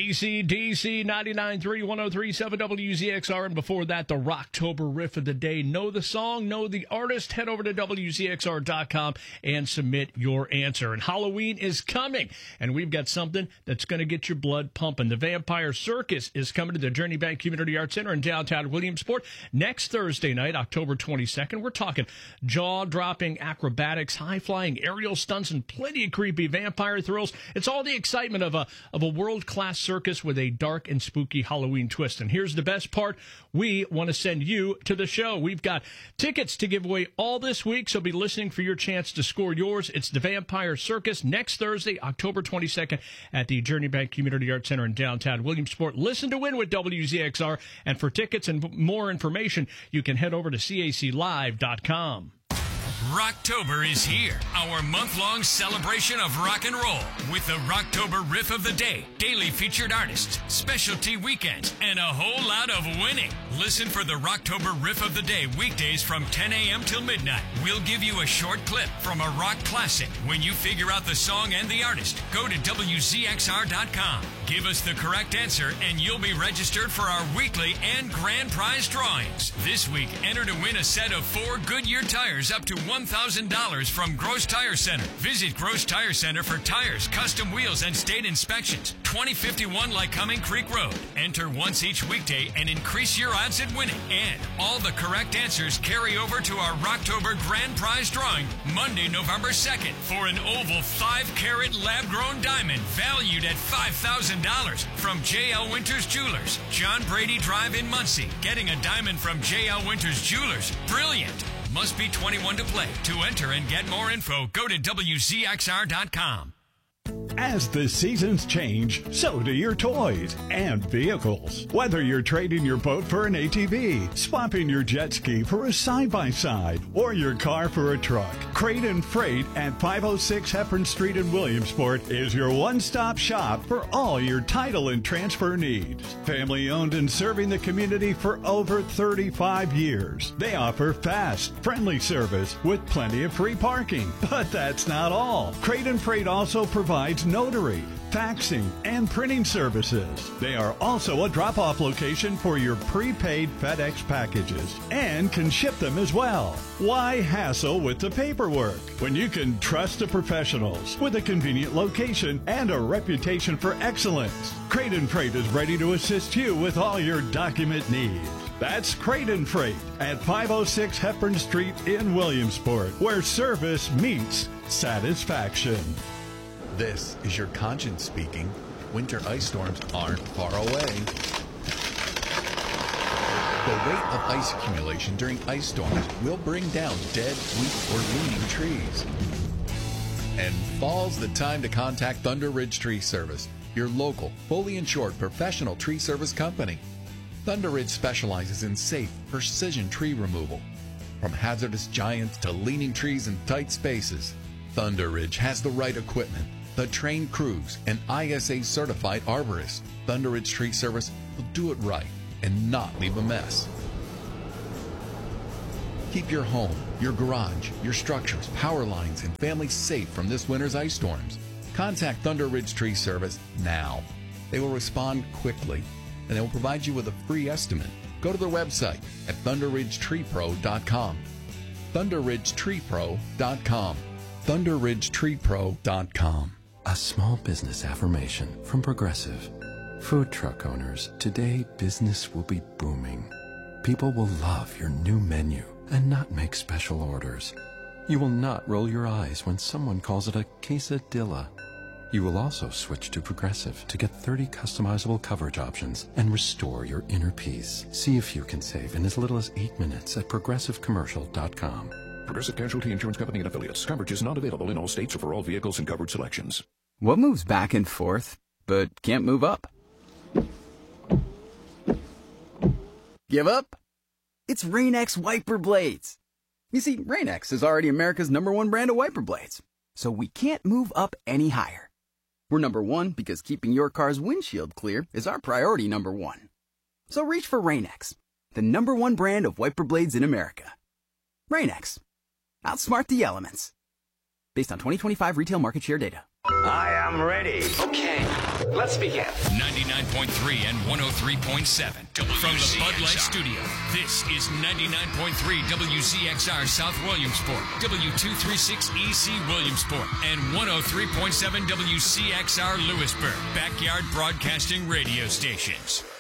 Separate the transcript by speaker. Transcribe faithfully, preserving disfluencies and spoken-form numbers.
Speaker 1: A C D C ninety-nine point three, one oh three point seven W Z X R, and before that, the Rocktober Riff of the Day. Know the song, know the artist. Head over to W Z X R dot com and submit your answer. And Halloween is coming, and we've got something that's going to get your blood pumping. The Vampire Circus is coming to the Journey Bank Community Arts Center in downtown Williamsport next Thursday night, October twenty-second. We're talking jaw-dropping acrobatics, high-flying aerial stunts, and plenty of creepy vampire thrills. It's all the excitement of a of a world-class circus with a dark and spooky Halloween twist. And here's the best part. We want to send you to the show. We've got tickets to give away all this week, so be listening for your chance to score yours. It's the Vampire Circus next Thursday, October twenty-second at the Journey Bank Community Arts Center in downtown Williamsport. Listen to win with W Z X R, and for tickets and more information, you can head over to C A C live dot com.
Speaker 2: Rocktober is here, our month-long celebration of rock and roll with the Rocktober Riff of the Day, daily featured artists, specialty weekends, and a whole lot of winning. Listen for the Rocktober Riff of the Day weekdays from ten a.m. till midnight. We'll give you a short clip from a rock classic. When you figure out the song and the artist, go to W Z X R dot com. Give us the correct answer, and you'll be registered for our weekly and grand prize drawings. This week, enter to win a set of four Goodyear tires up to one thousand dollars from Gross Tire Center. Visit Gross Tire Center for tires, custom wheels, and state inspections. twenty fifty-one Lycoming Creek Road. Enter once each weekday and increase your odds at winning. And all the correct answers carry over to our Rocktober Grand Prize drawing Monday, November second for an oval five carat lab-grown diamond valued at five thousand dollars from J L Winters Jewelers, John Brady Drive in Muncie. Getting a diamond from J L Winters Jewelers. Brilliant. Must be twenty-one to play. To enter and get more info, go to W Z X R dot com.
Speaker 3: As the seasons change, so do your toys and vehicles. Whether you're trading your boat for an A T V, swapping your jet ski for a side-by-side, or your car for a truck, Crate and Freight at five oh six Hepburn Street in Williamsport is your one-stop shop for all your title and transfer needs. Family-owned and serving the community for over thirty-five years. They offer fast, friendly service with plenty of free parking. But that's not all. Crate and Freight also provides notary, faxing, and printing services. They are also a drop-off location for your prepaid FedEx packages and can ship them as well. Why hassle with the paperwork when you can trust the professionals with a convenient location and a reputation for excellence? Crate and Freight is ready to assist you with all your document needs. That's Crate and Freight at five oh six Hepburn Street in Williamsport, where service meets satisfaction.
Speaker 4: This is your conscience speaking. Winter ice storms aren't far away. The rate of ice accumulation during ice storms will bring down dead, weak, or leaning trees. And fall's the time to contact Thunder Ridge Tree Service, your local, fully insured professional tree service company. Thunder Ridge specializes in safe, precision tree removal. From hazardous giants to leaning trees in tight spaces, Thunder Ridge has the right equipment, the trained crews, and I S A-certified arborists. Thunder Ridge Tree Service will do it right and not leave a mess. Keep your home, your garage, your structures, power lines, and family safe from this winter's ice storms. Contact Thunder Ridge Tree Service now. They will respond quickly, and they will provide you with a free estimate. Go to their website at thunder ridge tree pro dot com. thunder ridge tree pro dot com. thunder ridge tree pro dot com.
Speaker 5: A small business affirmation from Progressive. Food truck owners, today business will be booming. People will love your new menu and not make special orders. You will not roll your eyes when someone calls it a quesadilla. You will also switch to Progressive to get thirty customizable coverage options and restore your inner peace. See if you can save in as little as eight minutes at progressive commercial dot com.
Speaker 6: Progressive Casualty Insurance Company and Affiliates. Coverage is not available in all states or for all vehicles and coverage selections.
Speaker 7: What moves back and forth, but can't move up? Give up? It's Rain-X wiper blades. You see, Rain-X is already America's number one brand of wiper blades, so we can't move up any higher. We're number one because keeping your car's windshield clear is our priority number one. So reach for Rain-X, the number one brand of wiper blades in America. Rain-X. Outsmart the elements. Based on twenty twenty-five retail market share data.
Speaker 8: I am ready.
Speaker 9: Okay, let's begin.
Speaker 2: ninety-nine point three and one oh three point seven. From the Bud Light Studio, this is ninety-nine point three W Z X R South Williamsport, W two thirty-six E C Williamsport, and one oh three point seven W C X R Lewisburg, Backyard Broadcasting Radio Stations.